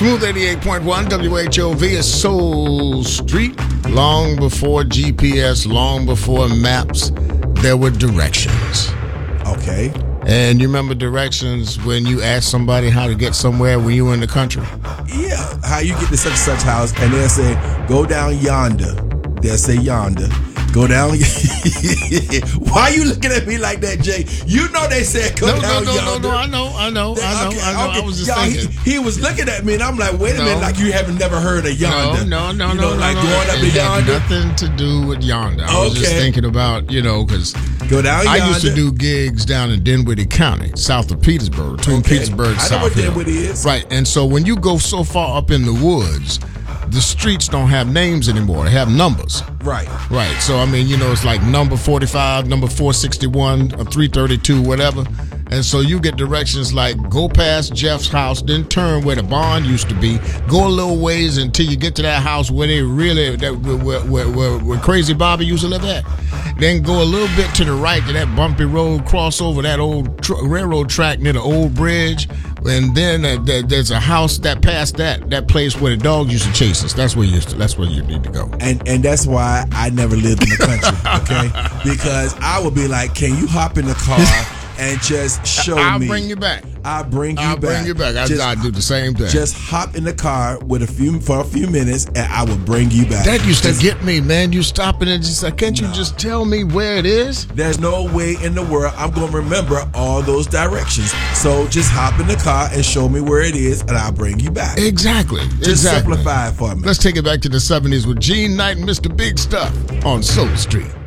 Smooth 88.1 WHOV is Soul Street. Long before GPS, long before maps, there were directions. Okay. And you remember directions when you asked somebody how to get somewhere when you were in the country? Yeah. How you get to such and such house, and they'll say, go down yonder. They'll say yonder. Go down. Why are you looking at me like that, Jay? You know they said go down yonder. No, I know. I was just thinking. He was looking at me, and I'm like, wait a minute, like you haven't never heard of yonder. No. Like going up to It had yonder. nothing to do with yonder. I was just thinking about, because Go down yonder. I used to do gigs down in Dinwiddie County, south of Petersburg, between Petersburg and South Hill. I know where Dinwiddie is. Right, and so when you go so far up in the woods, the streets don't have names anymore. They have numbers. Right. So, it's like number 45, number 461, or 332, whatever. And so you get directions like go past Jeff's house, then turn where the barn used to be, go a little ways until you get to that house where they really, where Crazy Bobby used to live at. Then go a little bit to the right to that bumpy road, cross over that old railroad track near the old bridge. And then there's a house that past that place where the dogs used to chase us. That's where you need to go. And that's why I never lived in the country, okay? Because I would be like, can you hop in the car and just show me? I'll bring you back. I'll bring you back. I do the same thing. Just hop in the car for a few minutes, and I will bring you back. That used to get me, man. You stopping and just like, can't you just tell me where it is? There's no way in the world I'm going to remember all those directions. So just hop in the car and show me where it is, and I'll bring you back. Exactly. Just simplify it for me. Let's take it back to the 70s with Gene Knight and Mr. Big Stuff on Soul Street.